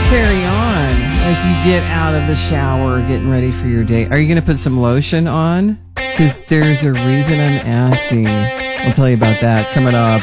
carry on as you get out of the shower, getting ready for your day? Are you going to put some lotion on? Because there's a reason I'm asking. I'll tell you about that coming up.